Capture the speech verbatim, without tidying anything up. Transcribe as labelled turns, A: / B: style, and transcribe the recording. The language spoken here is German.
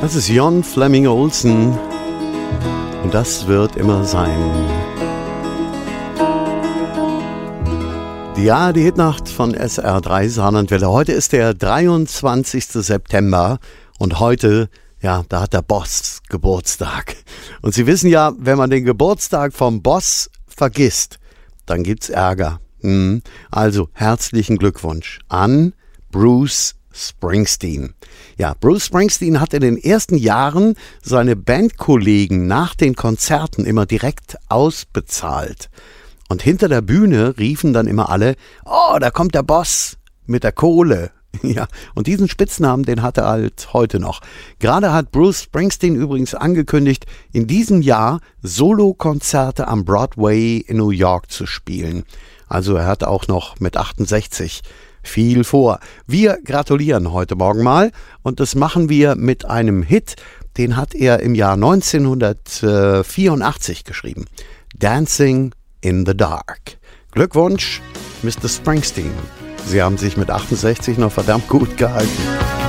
A: Das ist Jon Flemming Olsen und das wird immer sein. Ja, die Hitnacht von S R drei Saarlandwelle. Heute ist der dreiundzwanzigster September und heute, ja, da hat der Boss Geburtstag. Und Sie wissen ja, wenn man den Geburtstag vom Boss vergisst, dann gibt's Ärger. Hm. Also herzlichen Glückwunsch an Bruce Springsteen. Ja, Bruce Springsteen hat in den ersten Jahren seine Bandkollegen nach den Konzerten immer direkt ausbezahlt. Und hinter der Bühne riefen dann immer alle, oh, da kommt der Boss mit der Kohle. Ja, und diesen Spitznamen, den hat er halt heute noch. Gerade hat Bruce Springsteen übrigens angekündigt, in diesem Jahr Solokonzerte am Broadway in New York zu spielen. Also er hat auch noch mit achtundsechzig viel vor. Wir gratulieren heute Morgen mal und das machen wir mit einem Hit, den hat er im Jahr neunzehnhundertvierundachtzig geschrieben. Dancing in the Dark. Glückwunsch, Mister Springsteen. Sie haben sich mit achtundsechzig noch verdammt gut gehalten.